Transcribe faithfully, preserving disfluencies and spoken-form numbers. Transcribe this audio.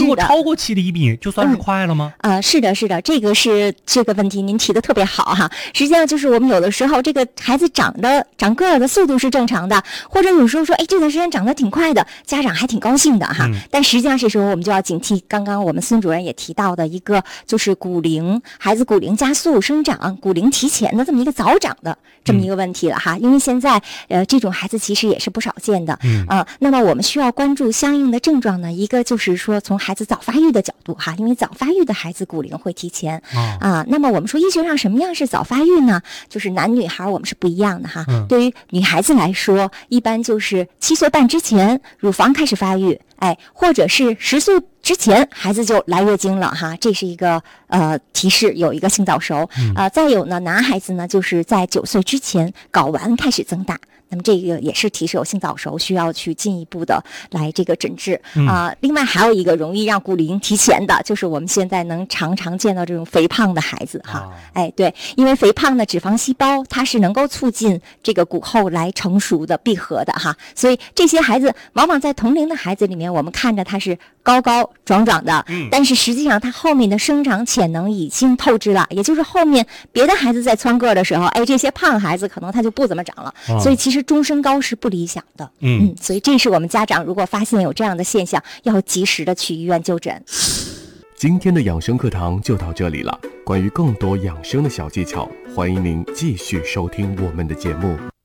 果超过七厘米就算是快了吗？ 啊、呃，是的，是的，这个是这个问题您提的特别好哈。实际上就是我们有的时候这个孩子长的长个儿的速度是正常的，或者有时候说，哎，这段时间长得挺快的，家长还挺高兴的哈。嗯、但实际上这时候我们就要警惕，刚刚我们孙主任也提到的一个，就是骨龄，孩子骨龄加速生长、骨龄提前的这么一个早长的这么一个问题了哈。嗯、因为现在呃这种孩子其实也是不少见的，嗯啊、呃，那么我们需要关注相应的症状呢，一个就是说从孩子早发育的角度哈，因为早发育的孩子骨龄会提前啊、哦呃。那么我们说医学上什么样是早发育呢？就是男女孩我们是不一样的哈。嗯、对于女孩子来说，一般就是七岁半之前乳房开始发育，哎，或者是十岁之前孩子就来月经了哈，这是一个呃提示，有一个性早熟。嗯、呃，再有呢，男孩子呢就是在九岁之前睾丸开始增大。那么这个也是提示有性早熟，需要去进一步的来这个诊治啊、呃。另外还有一个容易让骨龄提前的，就是我们现在能常常见到这种肥胖的孩子哈。哦、哎，对，因为肥胖的脂肪细胞它是能够促进这个骨后来成熟的闭合的哈，所以这些孩子往往在同龄的孩子里面，我们看着他是高高壮壮的，嗯、但是实际上他后面的生长潜能已经透支了，也就是后面别的孩子在蹿个的时候，哎，这些胖孩子可能他就不怎么长了，哦、所以其实终身高是不理想的。嗯, 嗯，所以这是我们家长如果发现有这样的现象，要及时的去医院就诊。 今天的养生课堂就到这里了，关于更多养生的小技巧，欢迎您继续收听我们的节目。